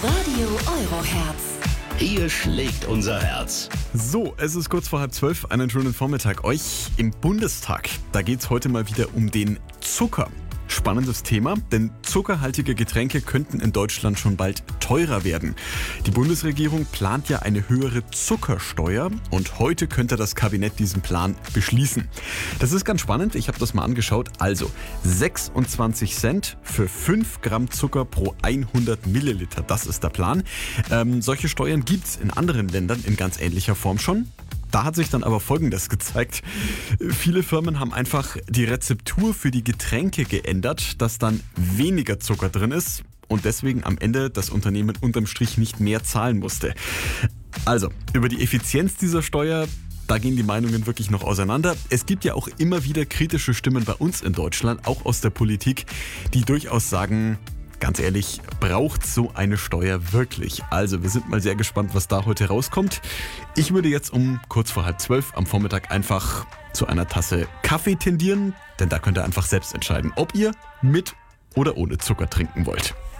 Radio Euroherz. Hier schlägt unser Herz. So, es ist kurz vor 11:30. Einen schönen Vormittag euch im Bundestag. Da geht es heute mal wieder um den Zucker. Spannendes Thema, denn zuckerhaltige Getränke könnten in Deutschland schon bald teurer werden. Die Bundesregierung plant ja eine höhere Zuckersteuer und heute könnte das Kabinett diesen Plan beschließen. Das ist ganz spannend, ich habe das mal angeschaut. Also 26 Cent für 5 Gramm Zucker pro 100 Milliliter, das ist der Plan. Solche Steuern gibt es in anderen Ländern in ganz ähnlicher Form schon. Da hat sich dann aber Folgendes gezeigt. Viele Firmen haben einfach die Rezeptur für die Getränke geändert, dass dann weniger Zucker drin ist und deswegen am Ende das Unternehmen unterm Strich nicht mehr zahlen musste. Also, über die Effizienz dieser Steuer, da gehen die Meinungen wirklich noch auseinander. Es gibt ja auch immer wieder kritische Stimmen bei uns in Deutschland, auch aus der Politik, die durchaus sagen, ganz ehrlich, braucht so eine Steuer wirklich? Also, wir sind mal sehr gespannt, was da heute rauskommt. Ich würde jetzt um kurz vor 11:30 am Vormittag einfach zu einer Tasse Kaffee tendieren, denn da könnt ihr einfach selbst entscheiden, ob ihr mit oder ohne Zucker trinken wollt.